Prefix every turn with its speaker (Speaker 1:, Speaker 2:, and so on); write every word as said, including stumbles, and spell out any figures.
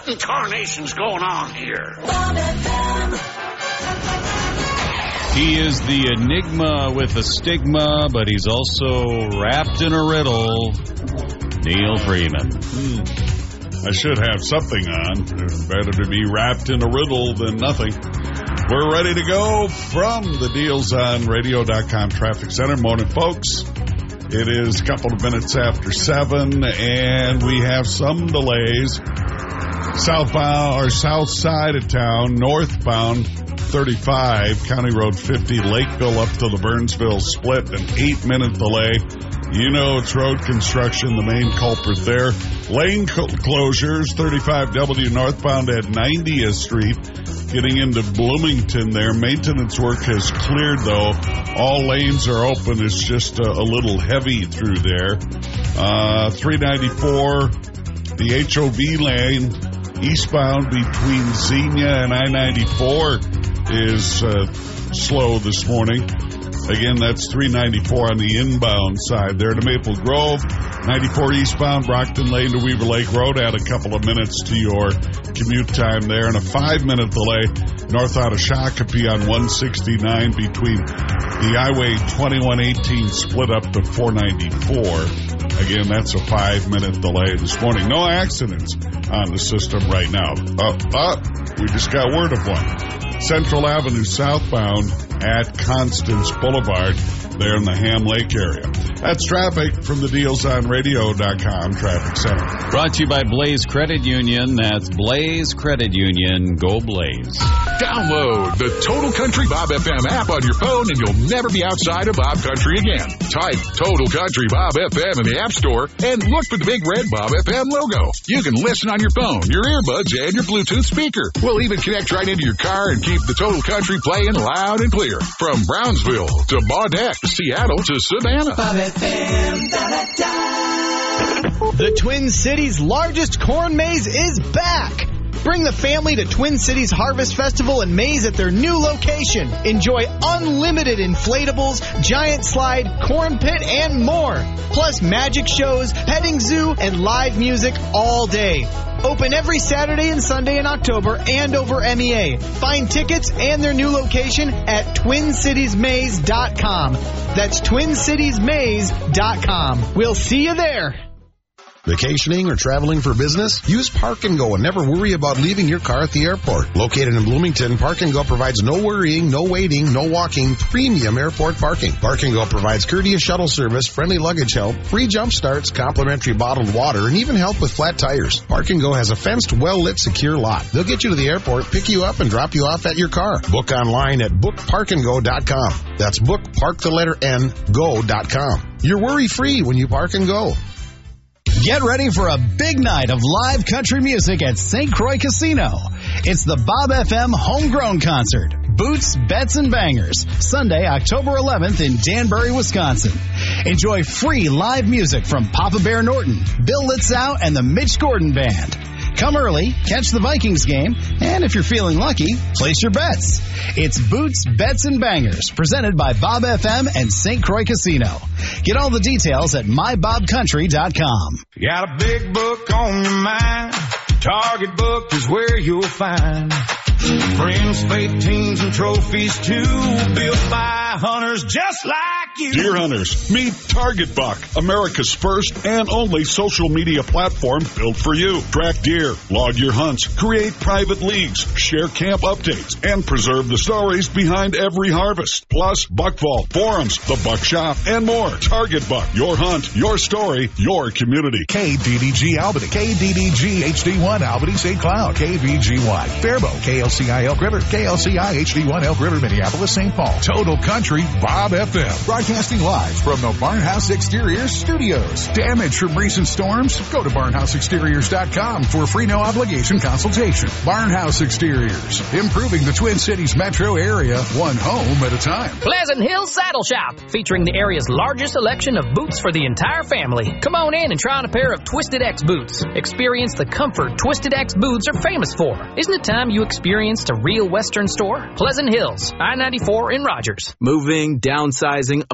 Speaker 1: What in tarnation's going on here?
Speaker 2: Bob F M.
Speaker 3: He is the enigma with a stigma, but he's also wrapped in a riddle. Neil Freeman.
Speaker 4: Hmm. I should have something on. It's better to be wrapped in a riddle than nothing. We're ready to go from the Deals On Radio dot com Traffic Center. Morning, folks. It is a couple of minutes after seven, and we have some delays. Southbound or south side of town, northbound thirty-five, County Road fifty, Lakeville up to the Burnsville split, an eight-minute delay. You know it's road construction, the main culprit there. Lane co- closures, thirty-five W northbound at ninetieth Street, getting into Bloomington there. Maintenance work has cleared, though. All lanes are open. It's just a, a little heavy through there. Uh, three ninety-four, the H O V lane, eastbound between Xenia and I ninety-four is uh, slow this morning. Again, that's three ninety-four on the inbound side there to Maple Grove. ninety-four eastbound, Brockton Lane to Weaver Lake Road. Add a couple of minutes to your commute time there. And a five-minute delay north out of Shakopee on one sixty-nine between the Highway twenty-one eighteen split up to four ninety-four. Again, that's a five-minute delay this morning. No accidents on the system right now. Uh, uh, we just got word of one. Central Avenue southbound at Constance Boulevard there in the Ham Lake area. That's traffic from the Deals On Radio dot com Traffic Center.
Speaker 3: Brought to you by Blaze Credit Union. That's Blaze Credit Union. Go Blaze.
Speaker 5: Download the Total Country Bob F M app on your phone and you'll never be outside of Bob Country again. Type Total Country Bob F M in the App Store and look for the big red Bob F M logo. You can listen on your phone, your earbuds, and your Bluetooth speaker. We'll even connect right into your car and keep the Total Country playing loud and clear. From Brownsville to Baudette, Seattle to Savannah.
Speaker 2: Bob F M. Da-da-da.
Speaker 6: The Twin Cities' largest corn maze is back. Bring the family to Twin Cities Harvest Festival and Maze at their new location. Enjoy unlimited inflatables, giant slide, corn pit, and more. Plus magic shows, petting zoo, and live music all day. Open every Saturday and Sunday in October and over M E A. Find tickets and their new location at twin cities maze dot com. That's twin cities maze dot com. We'll see you there.
Speaker 7: Vacationing or traveling for business? Use Park and Go and never worry about leaving your car at the airport. Located in Bloomington, Park and Go provides no worrying, no waiting, no walking, premium airport parking. Park and Go provides courteous shuttle service, friendly luggage help, free jump starts, complimentary bottled water, and even help with flat tires. Park and Go has a fenced, well-lit, secure lot. They'll get you to the airport, pick you up, and drop you off at your car. Book online at book park and go dot com. That's book, park the letter N, go dot com. You're worry-free when you Park and Go.
Speaker 8: Get ready for a big night of live country music at Saint Croix Casino. It's the Bob F M Homegrown Concert. Boots, Bets, and Bangers. Sunday, October eleventh in Danbury, Wisconsin. Enjoy free live music from Papa Bear Norton, Bill Litzow, and the Mitch Gordon Band. Come early, catch the Vikings game, and if you're feeling lucky, place your bets. It's Boots, Bets, and Bangers, presented by Bob F M and Saint Croix Casino. Get all the details at my bob country dot com.
Speaker 9: You got a big book on your mind. Target Book is where you'll find friends, faith, teams, and trophies too, built by hunters just like you.
Speaker 4: Deer hunters, meet Target Buck, America's first and only social media platform built for you. Track deer, log your hunts, create private leagues, share camp updates, and preserve the stories behind every harvest. Plus, Buck Vault, forums, the Buck Shop, and more. Target Buck, your hunt, your story, your community.
Speaker 10: K D D G Albany, K D D G H D one Albany Saint Cloud, K V G Y Faribault, K L C I Elk River, K L C I H D one Elk River, Minneapolis, Saint Paul. Total Country Bob F M, broadcasting live from the Barnhouse Exteriors Studios. Damage from recent storms? Go to barnhouse exteriors dot com for a free no obligation consultation. Barnhouse Exteriors, improving the Twin Cities metro area one home at a time.
Speaker 11: Pleasant Hill Saddle Shop, featuring the area's largest selection of boots for the entire family. Come on in and try on a pair of Twisted X boots. Experience the comfort Twisted X boots are famous for. Isn't it time you experienced a real Western store? Pleasant Hills, I ninety-four in Rogers.
Speaker 12: Moving, downsizing,